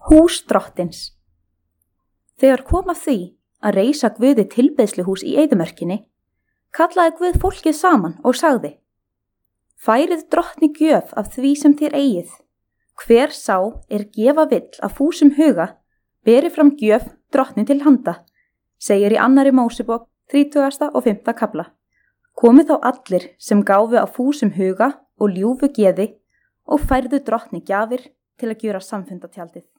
Hús drottins. Þegar kom að því að reisa Guði tilbeiðsluhús í eyðimörkinni, kallaði Guð fólkið saman og sagði: Færið drottni gjöf af því sem þér eigið. Hver sá gefa vill af fúsum huga, beri fram gjöf drottni til handa, segir í 2. Mósebók 30. og 5. kafla. Komu þá allir sem gáfu af fúsum huga og ljúfu geði og færðu drottni gjafir til að gjöra samfundatjaldið.